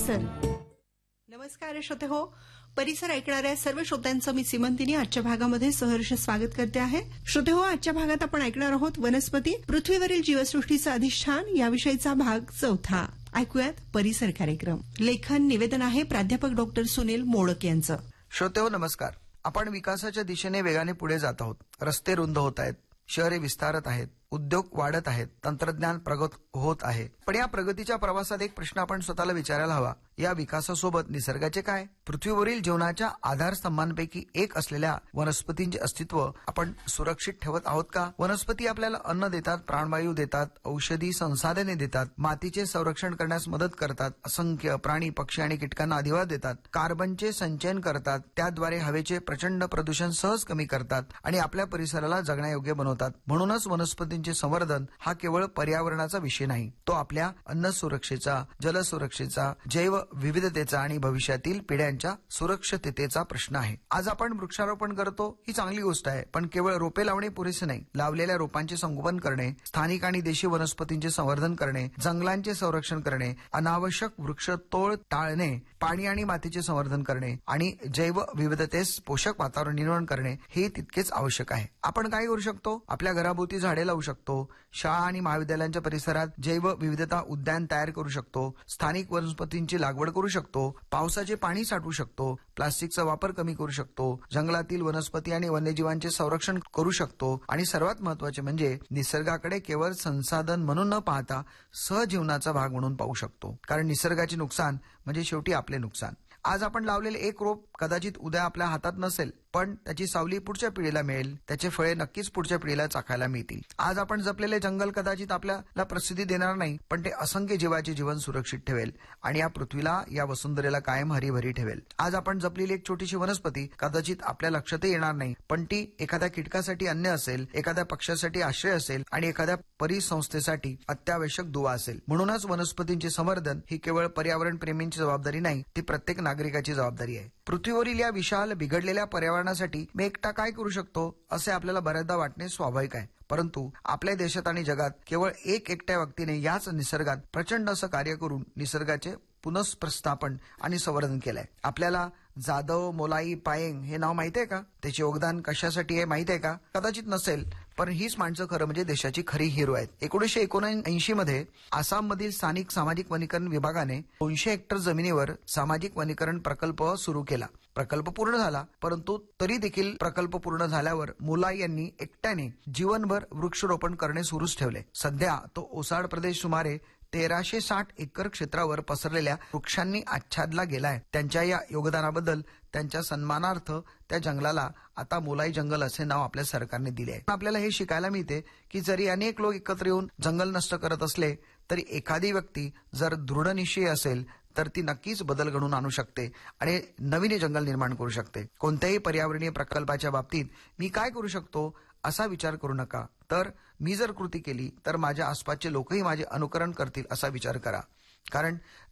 परिसर. नमस्कार श्रोते हो, परिसर ऐकणाऱ्या सर्व श्रोत्यांचं मी सीमंतिनी आजच्या भागामध्ये सहर्ष स्वागत करते आहे. श्रोते हो, आजच्या भागात आपण ऐकणार आहोत वनस्पती पृथ्वीवरील जीवसृष्टीचं अधिष्ठान याविषयीचा भाग 4. ऐकूयात परिसर कार्यक्रम. लेखन निवेदन आहे प्राध्यापक डॉक्टर सुनील मोडक यांचं. श्रोते हो नमस्कार. आपण विकासाच्या दिशेने वेगाने पुढे जात आहोत. रस्ते रुंद होत आहेत, शहरे विस्तारत आहेत, उद्योग वाढत आहेत, तंत्रज्ञान प्रगत होत आहे. पण या प्रगतीच्या प्रवासात एक प्रश्न आपण स्वतःला विचारायला हवा. या विकासासोबत निसर्गाचे काय? पृथ्वीवरील जीवनाच्या आधारस्तंभांपैकी एक असलेल्या वनस्पतींचे अस्तित्व आपण सुरक्षित ठेवत आहोत का? वनस्पती आपल्याला अन्न देतात, प्राणवायू देतात, औषधी संसाधने देतात, मातीचे संरक्षण करण्यास मदत करतात, असंख्य प्राणी पक्षी आणि कीटकांना अधिवास देतात, कार्बनचे संचयन करतात, त्याद्वारे हवेचे प्रचंड प्रदूषण सहज कमी करतात आणि आपल्या परिसराला जगण्यायोग्य बनवतात. म्हणूनच वनस्पतींचे संवर्धन हा केवळ पर्यावरणाचा विषय नाही, तो आपल्या अन्न सुरक्षेचा, जल सुरक्षेचा, जैव विविधतेचा आणि भविष्यातील पिढ्यांच्या सुरक्षिततेचा प्रश्न आहे. आज आपण वृक्षारोपण करतो ही चांगली गोष्ट आहे, पण केवळ रोपे लावणे पुरेसे नाही. लावलेल्या रोपांचे संगोपन करणे, स्थानिक आणि देशी वनस्पतींचे संवर्धन करणे, जंगलांचे संरक्षण करणे, अनावश्यक वृक्षतोड टाळणे, पाणी आणि मातीचे संवर्धन करणे आणि जैव विविधतेस पोषक वातावरण निर्माण करणे हे तितकेच आवश्यक आहे. आपण काय करू शकतो? आपल्या घराभोवती झाडे लावू शकतो, शाळा आणि महाविद्यालयांच्या परिसरात जैव विविधता उद्यान तयार करू शकतो, स्थानिक वनस्पतींची लागवड करू शकतो, पावसाचे पाणी साठवू शकतो, प्लास्टिकचा वापर कमी करू शकतो, जंगलातील वनस्पती आणि वन्यजीवांचे संरक्षण करू शकतो आणि सर्वात महत्वाचे म्हणजे निसर्गाकडे केवळ संसाधन म्हणून न पाहता सहजीवनाचा भाग म्हणून पाहू शकतो. कारण निसर्गाचे नुकसान म्हणजे शेवटी आपले नुकसान. आज आपण लावलेले एक रोप कदाचित उद्या आपल्या हातात नसेल, पण त्याची सावली पुढच्या पिढीला मिळेल, त्याचे फळे नक्कीच पुढच्या पिढीला चाखायला मिळतील. आज आपण जपलेले जंगल कदाचित आपल्याला प्रसिद्धी देणार नाही, पण ते असंख्य जीवाचे जीवन सुरक्षित ठेवेल आणि या पृथ्वीला, या वसुंधरेला कायम हरीभरी ठेवेल. आज आपण जपलेली एक छोटीशी वनस्पती कदाचित आपल्या लक्षातही येणार नाही, पण ती एखाद्या कीटकासाठी अन्न असेल, एखाद्या पक्षासाठी आश्रय असेल आणि एखाद्या परिसंस्थेसाठी अत्यावश्यक दुवा असेल. म्हणूनच वनस्पतींचे संवर्धन ही केवळ पर्यावरण प्रेमींची जबाबदारी नाही, ती प्रत्येक नागरिकाची जबाबदारी आहे. पृथ्वीवरील या विशाल बिघडलेल्या पर्यावरणासाठी मी एकटा काय करू शकतो असे आपल्याला बऱ्याचदा वाटणे स्वाभाविक आहे. परंतु आपल्या देशात आणि जगात केवळ एकट्या व्यक्तीने याच निसर्गात प्रचंड असं कार्य करून निसर्गाचे पुनःप्रस्थापन आणि संवर्धन केलंय. आपल्याला जाधव मोलाई पायेंग हे नाव माहिती आहे का? त्याचे योगदान कशासाठी आहे माहिती आहे का? कदाचित नसेल, पण हीच माणसं खरं म्हणजे देशाची खरी हिरो आहेत. 1979 मध्ये आसाममधील स्थानिक सामाजिक वनीकरण विभागाने 200 हेक्टर जमिनीवर सामाजिक वनीकरण प्रकल्प सुरू केला. प्रकल्प पूर्ण झाला, परंतु तरी देखील प्रकल्प पूर्ण झाल्यावर मोलाई यांनी एकट्याने जीवनभर वृक्षरोपण करणे सुरूच ठेवले. सध्या तो ओसाड प्रदेश सुमारे 1360 एकर क्षेत्रावर पसरलेल्या वृक्षांनी आच्छादला गेलाय. त्यांच्या या योगदानाबद्दल त्यांच्या सन्मानार्थ त्या जंगलाला आता मोलाई जंगल असे नाव आपल्या सरकारने दिले आहे. आपल्याला हे शिकायला मिळते की जरी अनेक लोक एकत्र येऊन जंगल नष्ट करत असले तरी एखादी व्यक्ती जर दृढनिश्चयी असेल तर ती नक्कीच बदल घडवून आणू शकते आणि नवीन जंगल निर्माण करू शकते. कोणत्याही पर्यावरणीय प्रकल्पाच्या बाबतीत मी काय करू शकतो असा विचार करू नका, तर मी जर कृती केली तर माझ्या आसपासचे लोकही माझे अनुकरण करतील असा विचार करा. कारण